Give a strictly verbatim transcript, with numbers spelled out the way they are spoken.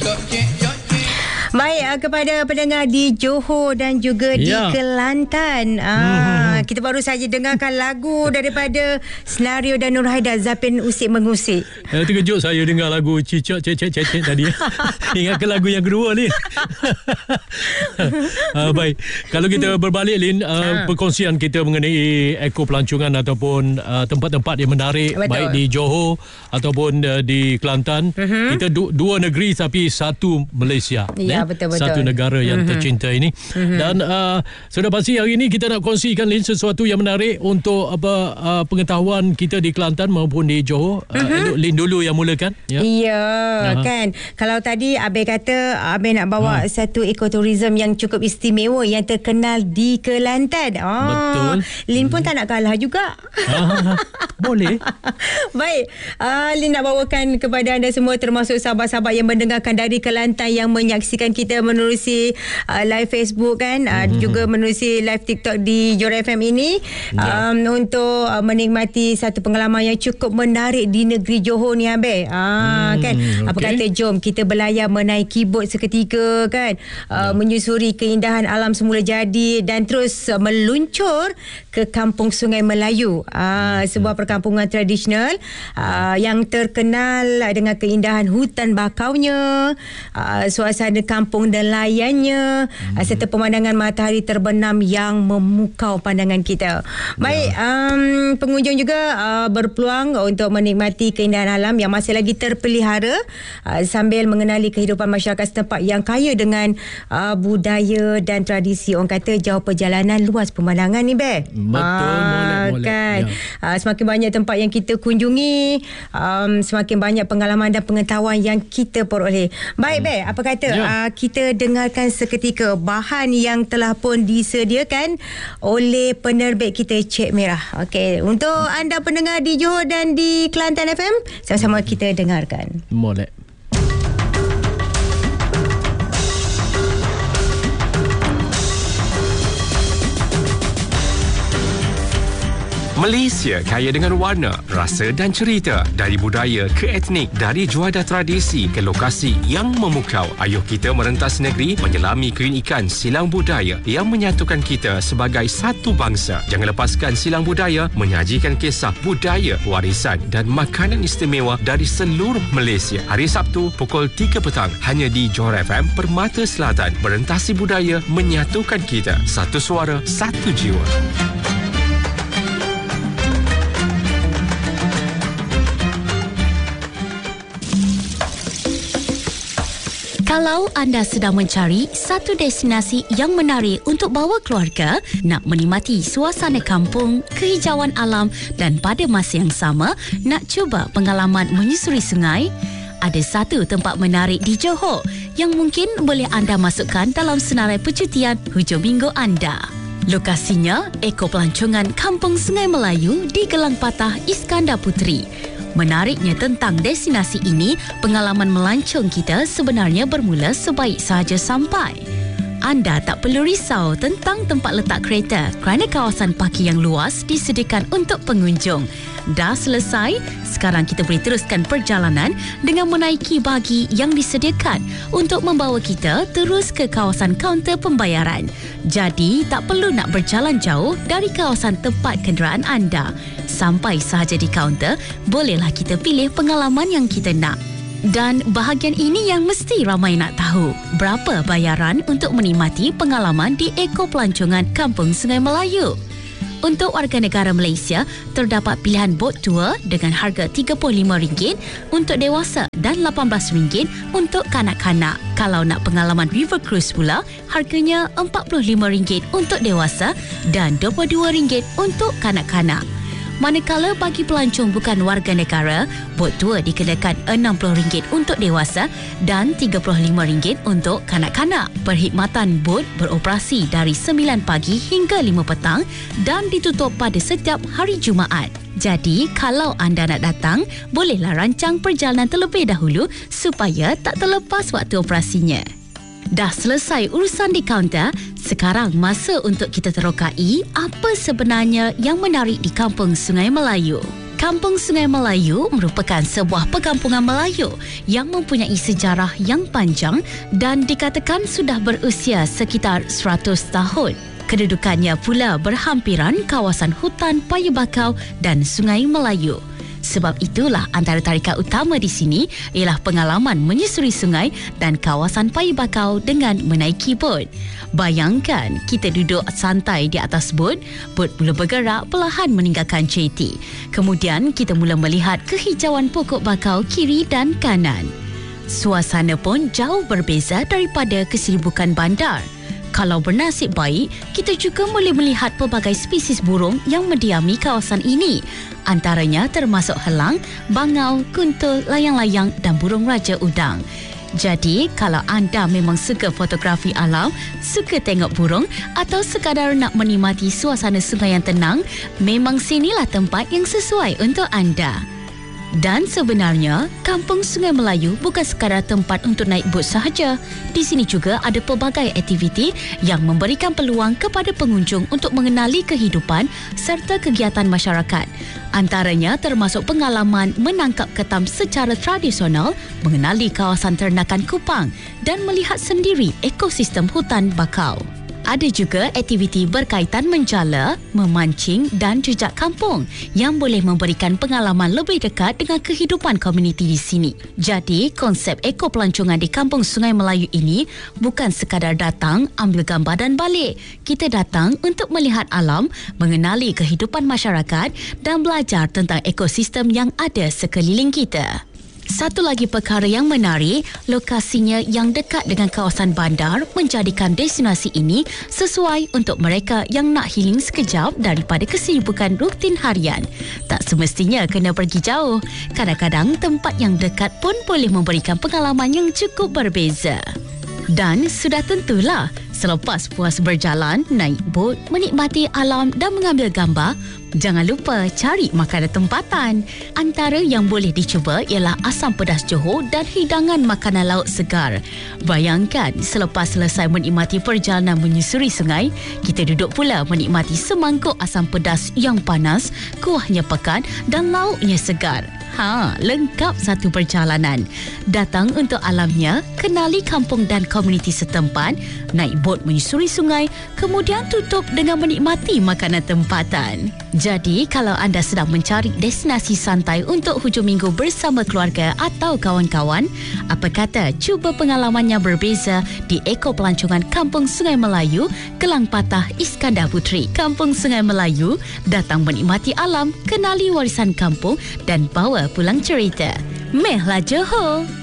Baik, uh, kepada pendengar di Johor dan juga ya. di Kelantan. Ah, hmm. Kita baru saja dengarkan lagu daripada Senario dan Nur Haidar, Zapin Usik Mengusik. Eh, terkejut saya dengar lagu Cicak Cecek Cecek tadi. Ingat ke lagu yang kedua, Lin? uh, baik, kalau kita berbalik, Lin, uh, ha. perkongsian kita mengenai eko pelancongan ataupun uh, tempat-tempat yang menarik. Betul. Baik di Johor ataupun uh, di Kelantan. Uh-huh. Kita du- dua negeri tapi satu Malaysia. Ya, betul-betul. Satu negara yang uh-huh. tercinta ini. Uh-huh. Dan uh, sudah pasti hari ini kita nak kongsikan, Lin, sesuatu yang menarik untuk apa uh, pengetahuan kita di Kelantan maupun di Johor. Uh-huh. uh, Lin dulu yang mulakan. Ya, ya uh-huh. kan. Kalau tadi Abe kata Abe nak bawa uh-huh. satu ekoturism yang cukup istimewa yang terkenal di Kelantan. Oh, betul. Lin pun hmm. tak nak kalah juga. Uh-huh. Boleh. Baik, uh, Lin nak bawakan kepada anda semua, termasuk sahabat-sahabat yang mendengarkan dari Kelantan yang menyaksikan kita menerusi uh, live Facebook kan, uh, mm-hmm. juga menerusi live TikTok di Johor F M ini, yeah. um, untuk uh, menikmati satu pengalaman yang cukup menarik di negeri Johor ni, Abe. Ah, mm, kan. Apa okay. kata, jom kita berlayar menaiki bot seketika kan, uh, yeah. menyusuri keindahan alam semula jadi dan terus uh, meluncur ke Kampung Sungai Melayu. Ah, mm. sebuah perkampungan tradisional uh, yang terkenal dengan keindahan hutan bakaunya, uh, suasana kampung nelayannya, hmm. serta pemandangan matahari terbenam yang memukau pandangan kita. Baik, ya. um, pengunjung juga uh, berpeluang untuk menikmati keindahan alam yang masih lagi terpelihara uh, sambil mengenali kehidupan masyarakat setempat yang kaya dengan uh, budaya dan tradisi. Orang kata jauh perjalanan, luas pemandangan ni, Be. Betul, uh, boleh, kan? boleh. Ya. Uh, semakin banyak tempat yang kita kunjungi, um, semakin banyak pengalaman dan pengetahuan yang kita peroleh. Baik, hmm. Be, apa kata ya. uh, kita dengarkan seketika bahan yang telah pun disediakan oleh penerbit kita, Cik Merah. Okey, untuk anda pendengar di Johor dan di Kelantan F M, sama-sama kita dengarkan. Boleh. Malaysia kaya dengan warna, rasa dan cerita. Dari budaya ke etnik, dari juadah tradisi ke lokasi yang memukau. Ayuh kita merentas negeri, menyelami keunikan silang budaya yang menyatukan kita sebagai satu bangsa. Jangan lepaskan silang budaya, menyajikan kisah budaya, warisan dan makanan istimewa dari seluruh Malaysia. Hari Sabtu pukul tiga petang hanya di Johor F M, Permata Selatan. Berentasi budaya, menyatukan kita. Satu suara, satu jiwa. Kalau anda sedang mencari satu destinasi yang menarik untuk bawa keluarga, nak menikmati suasana kampung, kehijauan alam dan pada masa yang sama nak cuba pengalaman menyusuri sungai, ada satu tempat menarik di Johor yang mungkin boleh anda masukkan dalam senarai percutian hujung minggu anda. Lokasinya Eko Pelancongan Kampung Sungai Melayu di Gelang Patah, Iskandar Puteri. Menariknya tentang destinasi ini, pengalaman melancong kita sebenarnya bermula sebaik sahaja sampai. Anda tak perlu risau tentang tempat letak kereta kerana kawasan parking yang luas disediakan untuk pengunjung. Dah selesai, sekarang kita boleh teruskan perjalanan dengan menaiki bagi yang disediakan untuk membawa kita terus ke kawasan kaunter pembayaran. Jadi, tak perlu nak berjalan jauh dari kawasan tempat kenderaan anda. Sampai sahaja di kaunter, bolehlah kita pilih pengalaman yang kita nak. Dan bahagian ini yang mesti ramai nak tahu. Berapa bayaran untuk menikmati pengalaman di Eko Pelancongan Kampung Sungai Melayu? Untuk warga negara Malaysia, terdapat pilihan bot tour dengan harga tiga puluh lima ringgit untuk dewasa dan lapan belas ringgit untuk kanak-kanak. Kalau nak pengalaman river cruise pula, harganya empat puluh lima ringgit untuk dewasa dan dua puluh dua ringgit untuk kanak-kanak. Manakala bagi pelancong bukan warga negara, bot tour dikenakan enam puluh ringgit untuk dewasa dan tiga puluh lima ringgit untuk kanak-kanak. Perkhidmatan bot beroperasi dari sembilan pagi hingga lima petang dan ditutup pada setiap hari Jumaat. Jadi, kalau anda nak datang, bolehlah rancang perjalanan terlebih dahulu supaya tak terlepas waktu operasinya. Dah selesai urusan di kaunter, sekarang masa untuk kita terokai apa sebenarnya yang menarik di Kampung Sungai Melayu. Kampung Sungai Melayu merupakan sebuah perkampungan Melayu yang mempunyai sejarah yang panjang dan dikatakan sudah berusia sekitar seratus tahun. Kedudukannya pula berhampiran kawasan hutan Payu Bakau dan Sungai Melayu. Sebab itulah antara tarikan utama di sini ialah pengalaman menyusuri sungai dan kawasan Payu Bakau dengan menaiki bot. Bayangkan kita duduk santai di atas bot, bot mula bergerak perlahan meninggalkan jeti. Kemudian kita mula melihat kehijauan pokok bakau kiri dan kanan. Suasana pun jauh berbeza daripada kesibukan bandar. Kalau bernasib baik, kita juga boleh melihat pelbagai spesies burung yang mendiami kawasan ini. Antaranya termasuk helang, bangau, kuntul, layang-layang dan burung raja udang. Jadi, kalau anda memang suka fotografi alam, suka tengok burung atau sekadar nak menikmati suasana sungai yang tenang, memang sinilah tempat yang sesuai untuk anda. Dan sebenarnya, Kampung Sungai Melayu bukan sekadar tempat untuk naik bot sahaja. Di sini juga ada pelbagai aktiviti yang memberikan peluang kepada pengunjung untuk mengenali kehidupan serta kegiatan masyarakat. Antaranya termasuk pengalaman menangkap ketam secara tradisional, mengenali kawasan ternakan kupang dan melihat sendiri ekosistem hutan bakau. Ada juga aktiviti berkaitan menjala, memancing dan jejak kampung yang boleh memberikan pengalaman lebih dekat dengan kehidupan komuniti di sini. Jadi, konsep eko pelancongan di Kampung Sungai Melayu ini bukan sekadar datang, ambil gambar dan balik. Kita datang untuk melihat alam, mengenali kehidupan masyarakat dan belajar tentang ekosistem yang ada sekeliling kita. Satu lagi perkara yang menarik, lokasinya yang dekat dengan kawasan bandar menjadikan destinasi ini sesuai untuk mereka yang nak healing sekejap daripada kesibukan rutin harian. Tak semestinya kena pergi jauh. Kadang-kadang tempat yang dekat pun boleh memberikan pengalaman yang cukup berbeza. Dan sudah tentulah, selepas puas berjalan, naik bot, menikmati alam dan mengambil gambar, jangan lupa cari makanan tempatan. Antara yang boleh dicuba ialah asam pedas Johor dan hidangan makanan laut segar. Bayangkan, selepas selesai menikmati perjalanan menyusuri sungai, kita duduk pula menikmati semangkuk asam pedas yang panas, kuahnya pekat dan lauknya segar. Ha, lengkap satu perjalanan. Datang untuk alamnya, kenali kampung dan komuniti setempat, naik bot menyusuri sungai, kemudian tutup dengan menikmati makanan tempatan. Jadi, kalau anda sedang mencari destinasi santai untuk hujung minggu bersama keluarga atau kawan-kawan, apa kata cuba pengalaman yang berbeza di Eko Pelancongan Kampung Sungai Melayu, Kelang Patah Iskandar Puteri. Kampung Sungai Melayu, datang menikmati alam, kenali warisan kampung dan bawa pulang cerita. Mehlah Johor!